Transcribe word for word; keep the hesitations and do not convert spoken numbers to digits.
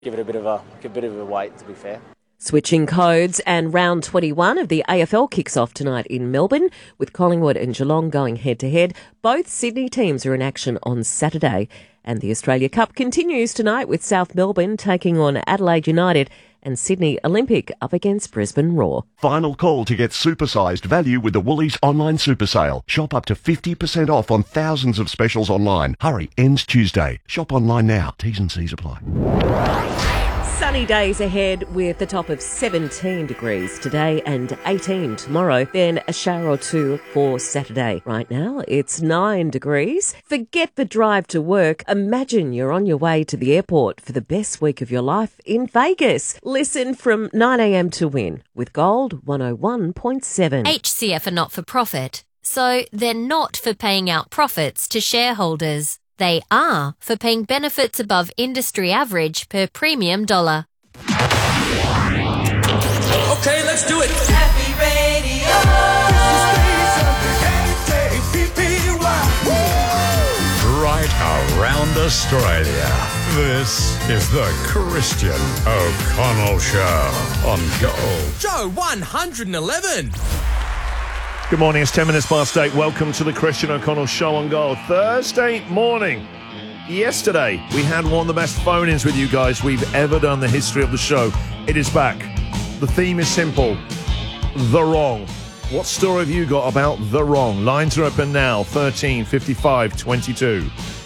Give it a bit of a, give a bit of a wait, to be fair. Switching codes, and round twenty-one of the A F L kicks off tonight in Melbourne, with Collingwood and Geelong going head-to-head. Both Sydney teams are in action on Saturday. And the Australia Cup continues tonight with South Melbourne taking on Adelaide United and Sydney Olympic up against Brisbane Roar. Final call to get supersized value with the Woolies online super sale. Shop up to fifty percent off on thousands of specials online. Hurry, ends Tuesday. Shop online now. T's and C's apply. Sunny days ahead with the top of seventeen degrees today and eighteen tomorrow. Then a shower or two for Saturday. Right now it's nine degrees. Forget the drive to work. Imagine you're on your way to the airport for the best week of your life in Vegas. Listen from nine a.m. to Win with Gold one oh one point seven. H C F are not for profit, so they're not for paying out profits to shareholders. They are for paying benefits above industry average per premium dollar. Okay, let's do it. Happy Radio. Right around Australia. This is the Christian O'Connell Show on Gold. Joe, one hundred eleven. Good morning, it's ten minutes past eight. Welcome to the Christian O'Connell Show on Gold. Thursday morning. Yesterday, we had one of the best phone-ins with you guys we've ever done in the history of the show. It is back. The theme is simple. The Wrong. What story have you got about the wrong? Lines are open now, thirteen fifty-five twenty-two.